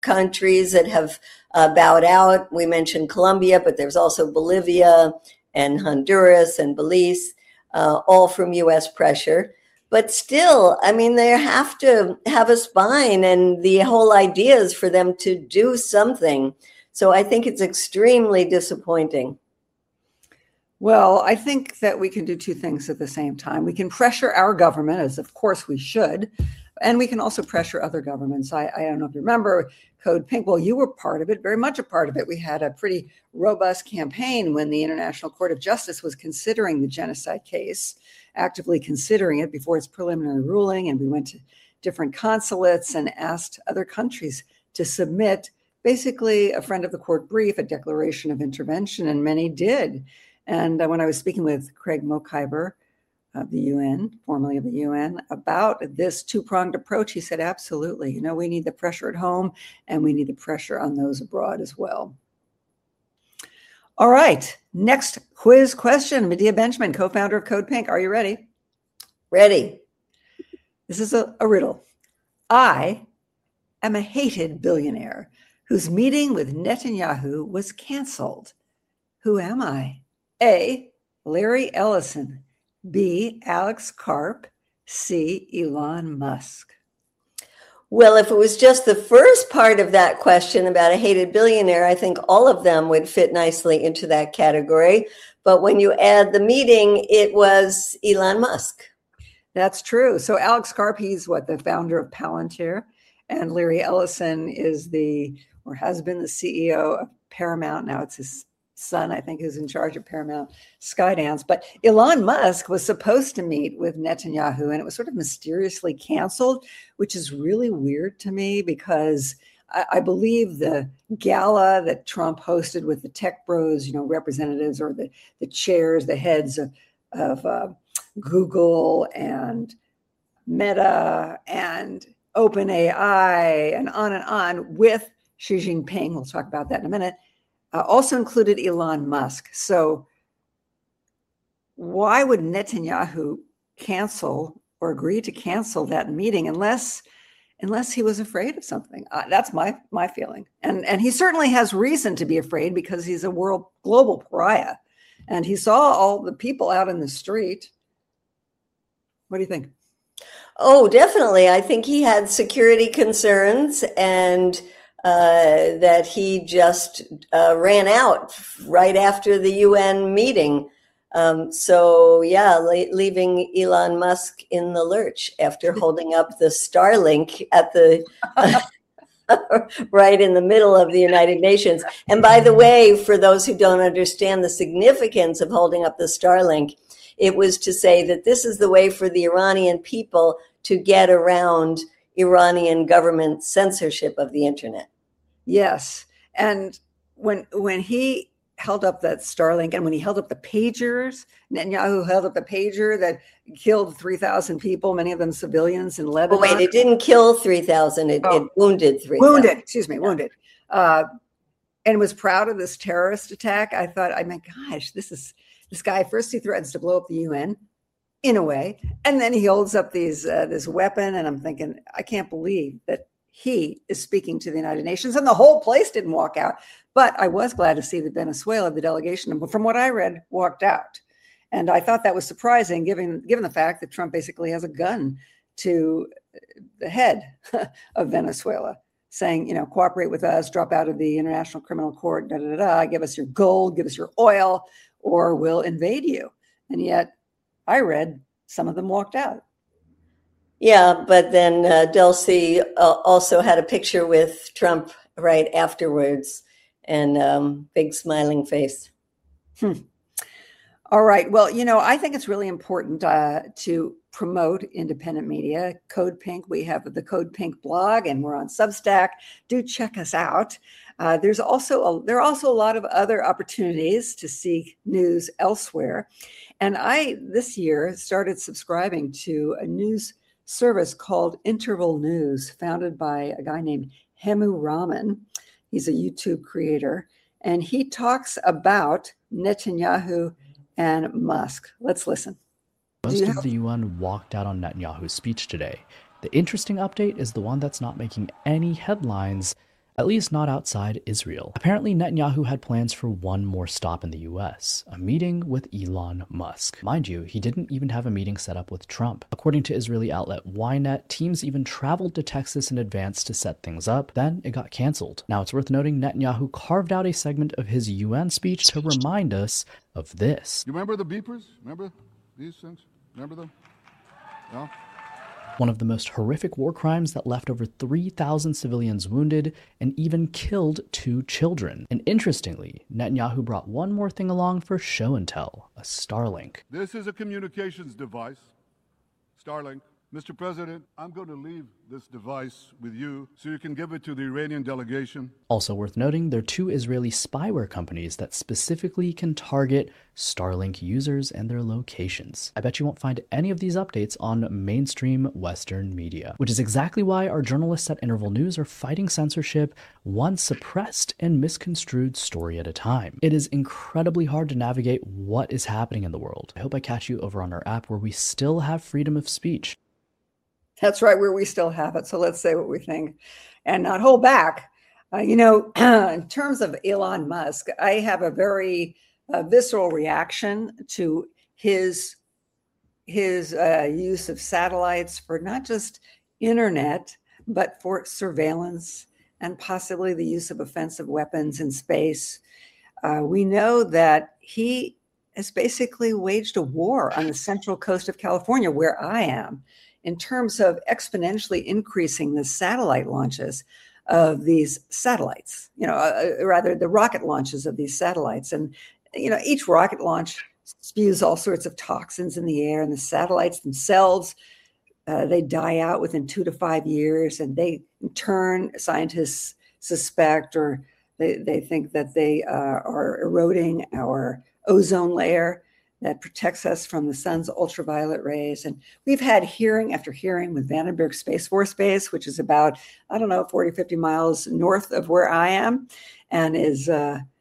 countries that have bowed out. We mentioned Colombia, but there's also Bolivia and Honduras and Belize, all from U.S. pressure. But still, I mean, they have to have a spine, and the whole idea is for them to do something. So I think it's extremely disappointing. Well, I think that we can do two things at the same time. We can pressure our government, as of course we should, and we can also pressure other governments. I don't know if you remember Code Pink. Well, you were part of it, very much a part of it. We had a pretty robust campaign when the International Court of Justice was considering the genocide case, actively considering it before its preliminary ruling. And we went to different consulates and asked other countries to submit basically a friend of the court brief, a declaration of intervention, and many did. And when I was speaking with Craig Mokhiber of the UN, formerly of the UN, about this two-pronged approach, he said, absolutely. You know, we need the pressure at home and we need the pressure on those abroad as well. All right. Next quiz question. Medea Benjamin, co-founder of Code Pink. Are you ready? Ready. This is a riddle. I am a hated billionaire whose meeting with Netanyahu was canceled. Who am I? A, Larry Ellison. B, Alex Karp. C, Elon Musk. Well, if it was just the first part of that question about a hated billionaire, I think all of them would fit nicely into that category. But when you add the meeting, it was Elon Musk. That's true. So Alex Karp, he's the founder of Palantir. And Larry Ellison is has been the CEO of Paramount. Now it's his son, I think, who's in charge of Paramount Skydance. But Elon Musk was supposed to meet with Netanyahu, and it was sort of mysteriously canceled, which is really weird to me because I believe the gala that Trump hosted with the tech bros, representatives or the chairs, the heads of Google and Meta and OpenAI and on with Xi Jinping, we'll talk about that in a minute, also included Elon Musk. So why would Netanyahu cancel or agree to cancel that meeting unless he was afraid of something? That's my feeling. And he certainly has reason to be afraid because he's a global pariah. And he saw all the people out in the street. What do you think? Oh, definitely. I think he had security concerns and that he just ran out right after the UN meeting. Leaving Elon Musk in the lurch after holding up the Starlink at the right in the middle of the United Nations. And by the way, for those who don't understand the significance of holding up the Starlink, it was to say that this is the way for the Iranian people to get around Iranian government censorship of the internet. Yes. And when he held up that Starlink and when he held up the pagers, Netanyahu held up the pager that killed 3,000 people, many of them civilians in Lebanon. Oh, wait, it didn't kill 3,000. It wounded 3,000. Wounded. And was proud of this terrorist attack. I thought, gosh, this guy, first he threatens to blow up the UN in a way, and then he holds up this weapon. And I'm thinking, I can't believe that he is speaking to the United Nations, and the whole place didn't walk out. But I was glad to see that Venezuela, the delegation, from what I read, walked out. And I thought that was surprising, given the fact that Trump basically has a gun to the head of Venezuela, saying, cooperate with us, drop out of the International Criminal Court, give us your gold, give us your oil, or we'll invade you. And yet I read some of them walked out. Yeah, but then Delsey also had a picture with Trump right afterwards, and big smiling face. All right. Well, I think it's really important to promote independent media. Code Pink, we have the Code Pink blog, and we're on Substack. Do check us out. There are also a lot of other opportunities to seek news elsewhere. And I, this year, started subscribing to a news service called Interval News, founded by a guy named Hemu Raman. He's a YouTube creator, and he talks about Netanyahu and Musk. Let's listen. Most of the UN walked out on Netanyahu's speech today. The interesting update is the one that's not making any headlines, At least not outside Israel. Apparently, Netanyahu had plans for one more stop in the US, a meeting with Elon Musk. Mind you, he didn't even have a meeting set up with Trump. According to Israeli outlet Ynet, teams even traveled to Texas in advance to set things up, then it got canceled. Now, it's worth noting Netanyahu carved out a segment of his UN speech to remind us of this. You remember the beepers? Remember these things? Remember them? No? One of the most horrific war crimes that left over 3,000 civilians wounded and even killed 2 children. And interestingly, Netanyahu brought one more thing along for show and tell, a Starlink. This is a communications device, Starlink. Mr. President, I'm going to leave this device with you so you can give it to the Iranian delegation. Also worth noting, there are 2 Israeli spyware companies that specifically can target Starlink users and their locations. I bet you won't find any of these updates on mainstream Western media, which is exactly why our journalists at Interval News are fighting censorship one suppressed and misconstrued story at a time. It is incredibly hard to navigate what is happening in the world. I hope I catch you over on our app where we still have freedom of speech. That's right, where we still have it. So let's say what we think and not hold back. In terms of Elon Musk, I have a very visceral reaction to his use of satellites for not just internet, but for surveillance and possibly the use of offensive weapons in space. We know that he has basically waged a war on the central coast of California, where I am, in terms of exponentially increasing the satellite launches of these satellites, rather the rocket launches of these satellites. And, each rocket launch spews all sorts of toxins in the air, and the satellites themselves, they die out within 2 to 5 years. And they, in turn, scientists suspect, or they think that they are eroding our ozone layer that protects us from the sun's ultraviolet rays. And we've had hearing after hearing with Vandenberg Space Force Base, which is about, 40, 50 miles north of where I am, and is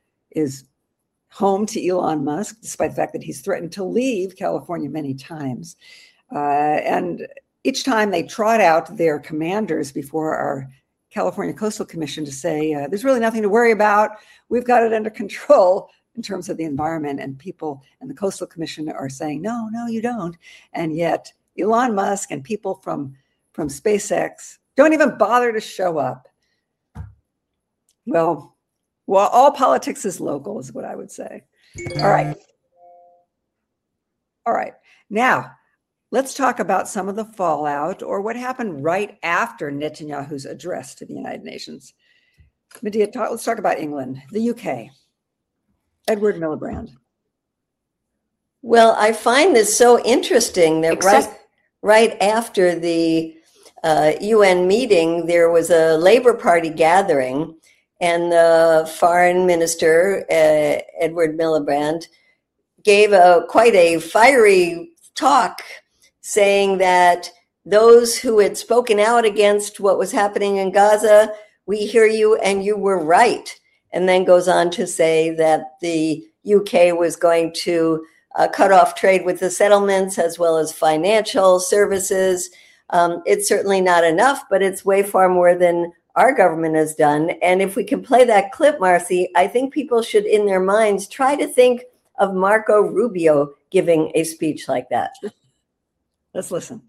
home to Elon Musk, despite the fact that he's threatened to leave California many times. And each time they trot out their commanders before our California Coastal Commission to say, there's really nothing to worry about. We've got it under control in terms of the environment, and people and the Coastal Commission are saying, no, you don't. And yet Elon Musk and people from SpaceX don't even bother to show up. Well, all politics is local is what I would say. All right. Now, let's talk about some of the fallout or what happened right after Netanyahu's address to the United Nations. Medea, let's talk about England, the UK. Edward Miliband. Well, I find this so interesting that right after the UN meeting, there was a Labour Party gathering, and the foreign minister, Edward Miliband, gave quite a fiery talk saying that those who had spoken out against what was happening in Gaza, we hear you and you were right. And then goes on to say that the UK was going to cut off trade with the settlements as well as financial services. It's certainly not enough, but it's way far more than our government has done. And if we can play that clip, Marcy, I think people should, in their minds, try to think of Marco Rubio giving a speech like that. Let's listen.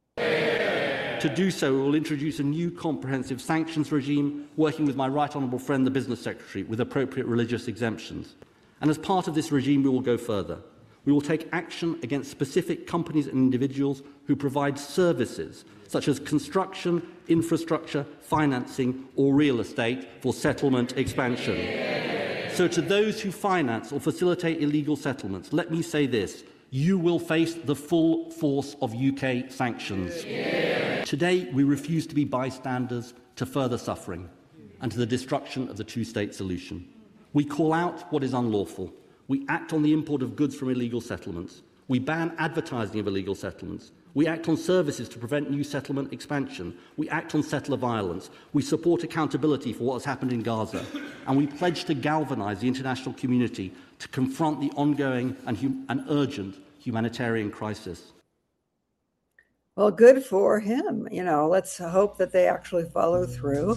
To do so, we will introduce a new comprehensive sanctions regime, working with my right honourable friend, the Business Secretary, with appropriate religious exemptions. And as part of this regime, we will go further. We will take action against specific companies and individuals who provide services such as construction, infrastructure, financing or real estate for settlement expansion. So to those who finance or facilitate illegal settlements, let me say this. You will face the full force of UK sanctions. Today, we refuse to be bystanders to further suffering and to the destruction of the two-state solution. We call out what is unlawful. We act on the import of goods from illegal settlements. We ban advertising of illegal settlements. We act on services to prevent new settlement expansion. We act on settler violence. We support accountability for what has happened in Gaza. And we pledge to galvanise the international community to confront the ongoing and urgent humanitarian crisis. Well, good for him. Let's hope that they actually follow through.